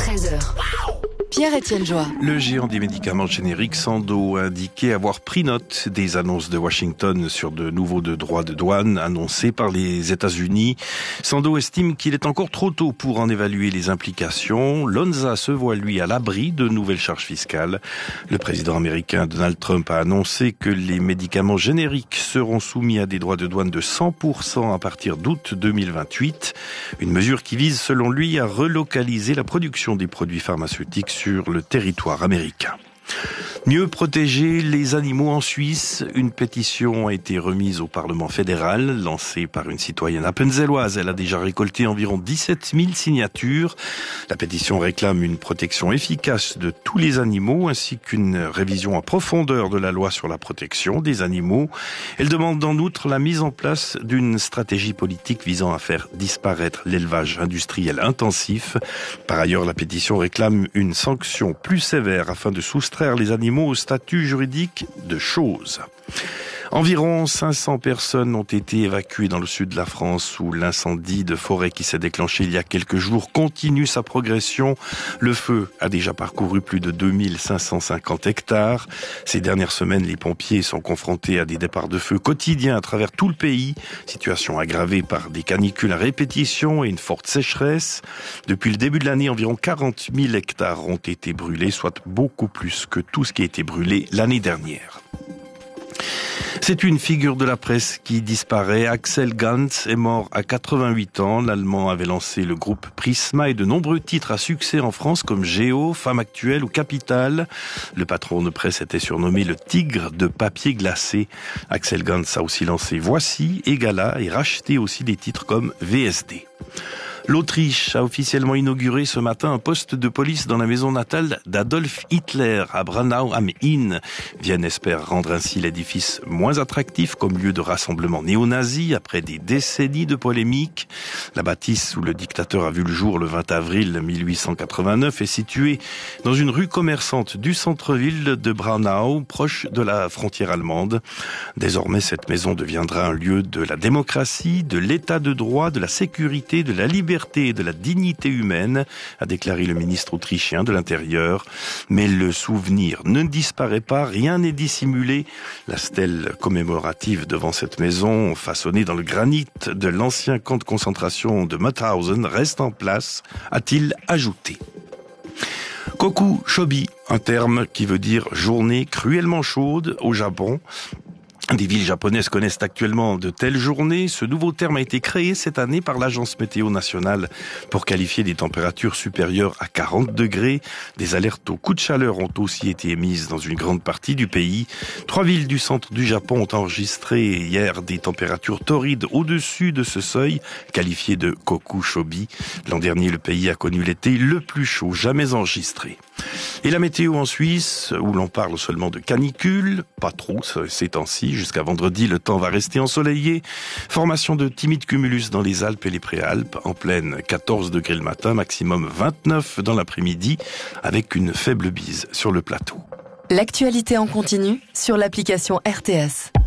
13h. Pierre-Étienne Joie. Le géant des médicaments génériques Sandoz a indiqué avoir pris note des annonces de Washington sur de nouveaux droits de douane annoncés par les États-Unis. Sandoz estime qu'il est encore trop tôt pour en évaluer les implications. Lonza se voit, lui, à l'abri de nouvelles charges fiscales. Le président américain Donald Trump a annoncé que les médicaments génériques seront soumis à des droits de douane de 100% à partir d'août 2028. Une mesure qui vise, selon lui, à relocaliser la production des produits pharmaceutiques sur le territoire américain. Mieux protéger les animaux en Suisse. Une pétition a été remise au Parlement fédéral, lancée par une citoyenne appenzelloise. Elle a déjà récolté environ 17 000 signatures. La pétition réclame une protection efficace de tous les animaux, ainsi qu'une révision en profondeur de la loi sur la protection des animaux. Elle demande en outre la mise en place d'une stratégie politique visant à faire disparaître l'élevage industriel intensif. Par ailleurs, la pétition réclame une sanction plus sévère afin de soustraire les animaux au statut juridique de choses. Environ 500 personnes ont été évacuées dans le sud de la France où l'incendie de forêt qui s'est déclenché il y a quelques jours continue sa progression. Le feu a déjà parcouru plus de 2550 hectares. Ces dernières semaines, les pompiers sont confrontés à des départs de feu quotidiens à travers tout le pays. Situation aggravée par des canicules à répétition et une forte sécheresse. Depuis le début de l'année, environ 40 000 hectares ont été brûlés, soit beaucoup plus que tout ce qui a été brûlé l'année dernière. C'est une figure de la presse qui disparaît. Axel Gantz est mort à 88 ans. L'Allemand avait lancé le groupe Prisma et de nombreux titres à succès en France comme Géo, Femme Actuelle ou Capital. Le patron de presse était surnommé le tigre de papier glacé. Axel Gantz a aussi lancé Voici, Egala et racheté aussi des titres comme VSD. L'Autriche a officiellement inauguré ce matin un poste de police dans la maison natale d'Adolf Hitler à Braunau am Inn. Vienne espère rendre ainsi l'édifice moins attractif comme lieu de rassemblement néo-nazi après des décennies de polémiques. La bâtisse où le dictateur a vu le jour le 20 avril 1889 est située dans une rue commerçante du centre-ville de Braunau, proche de la frontière allemande. Désormais, cette maison deviendra un lieu de la démocratie, de l'état de droit, de la sécurité, de la liberté et de la dignité humaine, a déclaré le ministre autrichien de l'Intérieur. Mais le souvenir ne disparaît pas, rien n'est dissimulé. La stèle commémorative devant cette maison, façonnée dans le granit de l'ancien camp de concentration de Mauthausen, reste en place, a-t-il ajouté. Koku Shobi, un terme qui veut dire journée cruellement chaude au Japon. Des villes japonaises connaissent actuellement de telles journées. Ce nouveau terme a été créé cette année par l'Agence météo nationale pour qualifier des températures supérieures à 40 degrés. Des alertes aux coups de chaleur ont aussi été émises dans une grande partie du pays. 3 villes du centre du Japon ont enregistré hier des températures torrides au-dessus de ce seuil, qualifié de Koku Shobi. L'an dernier, le pays a connu l'été le plus chaud jamais enregistré. Et la météo en Suisse, où l'on parle seulement de canicule, pas trop ces temps-ci, jusqu'à vendredi le temps va rester ensoleillé. Formation de timides cumulus dans les Alpes et les Préalpes, en pleine 14 degrés le matin, maximum 29 dans l'après-midi, avec une faible bise sur le plateau. L'actualité en continu sur l'application RTS.